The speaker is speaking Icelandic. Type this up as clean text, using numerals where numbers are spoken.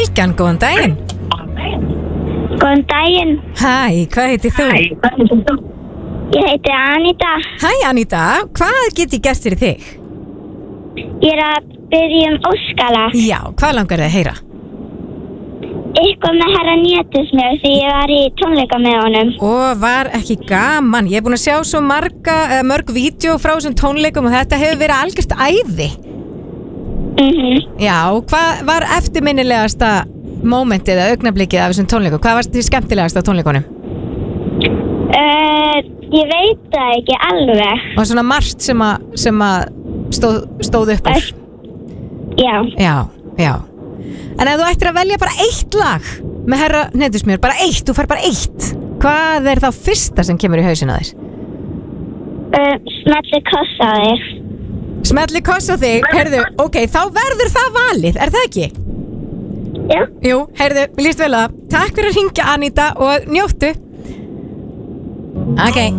Bylgjan, góðan daginn. Góðan daginn. Hæ, hvað heitir þú? Ég heiti Anita. Hæ Anita, hvað get ég gert fyrir þig? Ég er að byrja óskala. Já, hvað langar þið að heyra? Eitthvað með herra Nétusmjör því ég var í tónleika með honum. Og var ekki gaman. Ég er búin að sjá svo mörg vídeo frá þessum tónleikum og þetta hefur verið algjört æði. Já, hvað var eftirminnilegasta mómentið eða augnablikið af þessum tónleikum? Hvað varst því skemmtilegast á tónleikunum? Ég veit það ekki alveg. Og svona margt sem að stóð upp úr. Já. En ef þú ættir að velja bara eitt lag með herra Nétusmjör, bara eitt, þú fær bara eitt, hvað er þá fyrsta sem kemur í hausinn á þér? Smelli koss á þig. Smelli koss á þig, heyrðu, ok, þá verður það valið, er það ekki? Já. Jú, heyrðu, mér líst vel á það. Takk fyrir að hringja Anita og njóttu. Ok.